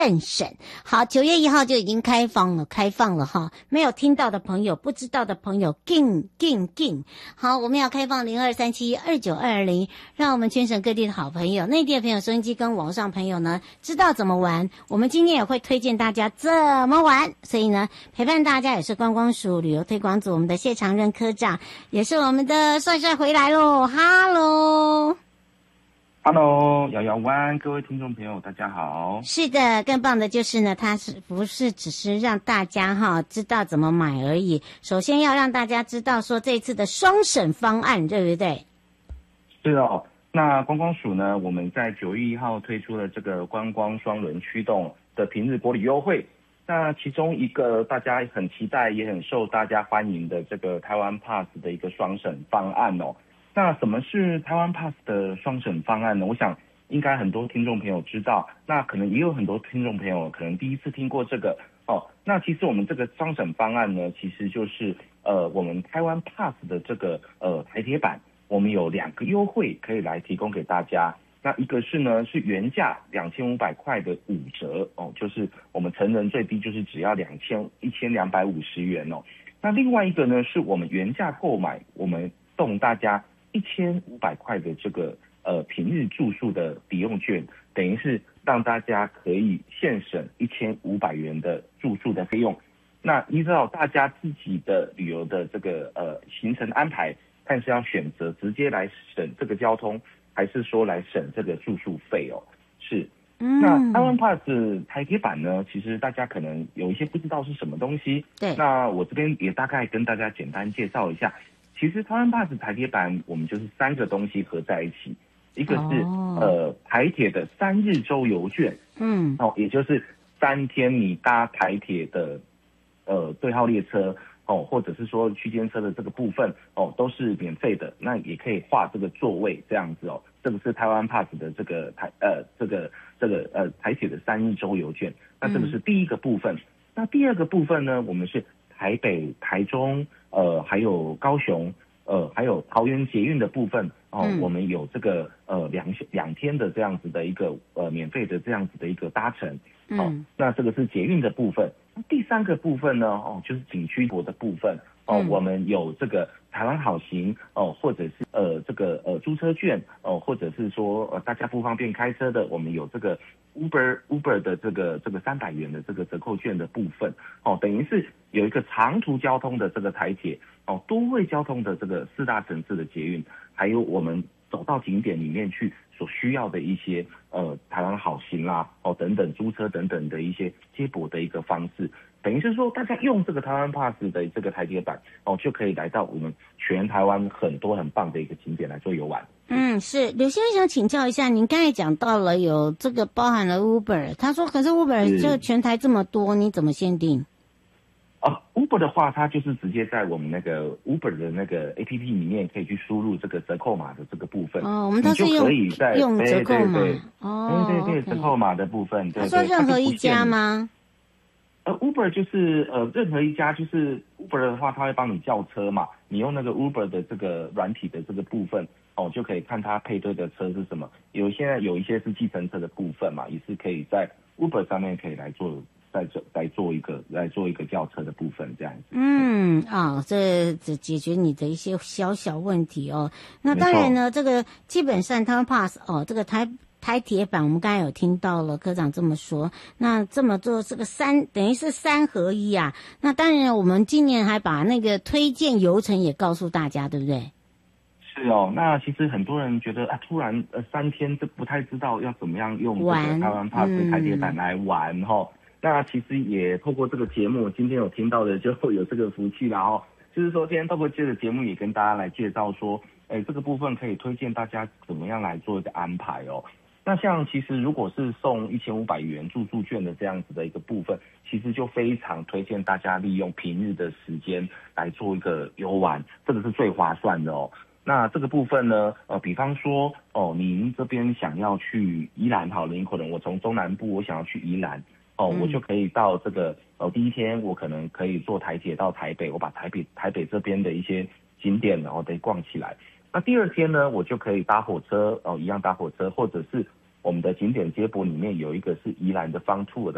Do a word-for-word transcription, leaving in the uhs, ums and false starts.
更省。好，九月一号就已经开放了，开放了哈。没有听到的朋友，不知道的朋友，进进进。好，我们要开放零二三七二九二零，让我们全省各地的好朋友、内地的朋友、收音机跟网上朋友呢，知道怎么玩。我们今天也会推荐大家怎么玩，所以呢，陪伴大家也是观光署旅游推广组我们的谢长任科长，也是我们的帅帅回来喽，哈喽。 Hello， 瑶瑶湾，各位听众朋友，大家好。 是的，更棒的就是呢，它是不是只是让大家哈知道怎么买而已？首先要让大家知道说这次的双省方案，对不对？ 是哦，那观光署呢，我们在九月一号推出了这个观光双轮驱动的平日国旅优惠。那其中一个大家很期待，也很受大家欢迎的这个台湾 Pass 的一个双省方案哦。那什么是台湾 Pass 的双省方案呢？我想应该很多听众朋友知道，那可能也有很多听众朋友可能第一次听过这个哦。那其实我们这个双省方案呢，其实就是呃我们台湾 Pass 的这个呃台铁版，我们有两个优惠可以来提供给大家。那一个是呢是原价两千五百块的五折哦，就是我们成人最低就是只要两千一千两百五十元哦。那另外一个呢是我们原价购买，我们送大家一千五百块的这个呃平日住宿的抵用券，等于是让大家可以现省一千五百元的住宿的费用。那依照大家自己的旅游的这个呃行程安排，看是要选择直接来省这个交通，还是说来省这个住宿费哦。是。 嗯， 那台湾 Pass 台铁版呢，其实大家可能有一些不知道是什么东西。 对。 那我这边也大概跟大家简单介绍一下。其实台湾 Pass 台铁版，我们就是三个东西合在一起，一个是、哦、呃台铁的三日周游券， 嗯， 哦，也就是三天你搭台铁的呃对号列车哦，或者是说区间车的这个部分哦，都是免费的，那也可以划这个座位这样子哦。这个是台湾 Pass 的这个台呃这个这个呃台铁的三日周游券，那这个是第一个部分。嗯、那第二个部分呢，我们是台北、台中。呃，还有高雄，呃，还有桃园捷运的部分哦，嗯、我们有这个呃两两天的这样子的一个呃免费的这样子的一个搭乘，哦，嗯、那这个是捷运的部分。第三个部分呢，哦，就是景区国的部分哦，嗯、我们有这个台湾好行哦，或者是呃这个呃租车券哦，或者是说呃大家不方便开车的，我们有这个 Uber Uber 的这个这个三百元的这个折扣券的部分哦，等于是有一个长途交通的这个台铁哦，多位交通的这个四大城市的捷运，还有我们走到景点里面去所需要的一些呃台湾好行啦哦等等租车等等的一些接驳的一个方式，等于是说大家用这个台湾 Pass 的这个台铁版哦，就可以来到我们全台湾很多很棒的一个景点来做游玩。 嗯，是刘先生想请教一下，您刚才讲到了有这个包含了 Uber， 他说可是 Uber 这全台这么多，你怎么限定？ 啊 ，Uber 的话，它就是直接在我们那个 Uber 的那个 A P P 里面可以去输入这个折扣码的这个部分。 哦，我们都是用可以在用折扣码。 对对对哦， 对对对，折扣码的部分。对对， 他说任何一家吗？ 呃 ，Uber 就是呃任何一家，就是 Uber 的话，它会帮你叫车嘛，你用那个 Uber 的这个软体的这个部分，哦，就可以看它配对的车是什么。有现在有一些是计程车的部分嘛，也是可以在 Uber 上面可以来做。在做来做一个来做一个轿车的部分，这样子。 嗯啊、哦，这这解决你的一些小小问题哦。那当然呢，这个基本上台湾 Pass 哦，这个台台铁版我们刚才有听到了科长这么说。那这么做这个三等于是三合一啊。那当然，我们今年还把那个推荐游程也告诉大家，对不对？ 是哦，那其实很多人觉得啊，突然呃三天都不太知道要怎么样用这个台湾 Pass 台铁版来玩哈。嗯那其实也透过这个节目，今天有听到的就会有这个福气啦哦。就是说，今天透过这个节目也跟大家来介绍说，哎，这个部分可以推荐大家怎么样来做一个安排哦。那像其实如果是送一千五百元住宿券的这样子的一个部分，其实就非常推荐大家利用平日的时间来做一个游玩，这个是最划算的哦。那这个部分呢，呃，比方说哦，您这边想要去宜兰好了，你可能我从中南部我想要去宜兰。哦，我就可以到这个呃，第一天我可能可以坐台铁到台北，我把台北台北这边的一些景点然后得逛起来。那第二天呢，我就可以搭火车哦，一样搭火车，或者是我们的景点接驳里面有一个是宜兰的方 tour 的。